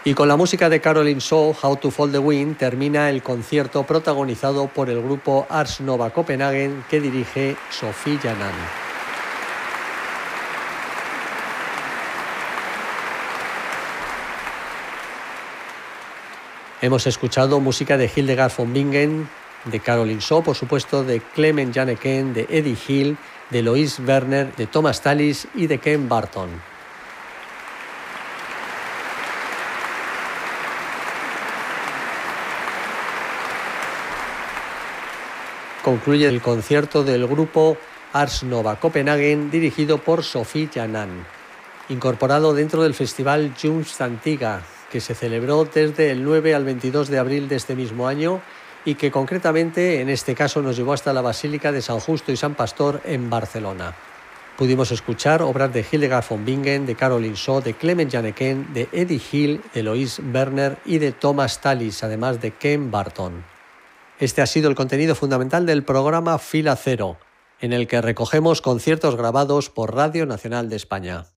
Y con la música de Caroline Shaw, How to Fall the Wind, termina el concierto protagonizado por el grupo Ars Nova Copenhagen que dirige Sofie Janan. Hemos escuchado música de Hildegard von Bingen, de Caroline Shaw, por supuesto, de Clement Janeken, de Eddie Hill, de Lois Werner, de Thomas Tallis y de Ken Barton. Concluye el concierto del grupo Ars Nova Copenhagen dirigido por Sofie Janan, incorporado dentro del festival Jungstantiga, que se celebró desde el 9 al 22 de abril de este mismo año y que concretamente en este caso nos llevó hasta la Basílica de San Justo y San Pastor en Barcelona. Pudimos escuchar obras de Hildegard von Bingen, de Caroline Shaw, de Clement Janeken, de Eddie Hill, de Lois Werner y de Thomas Tallis, además de Ken Barton. Este ha sido el contenido fundamental del programa Fila Cero, en el que recogemos conciertos grabados por Radio Nacional de España.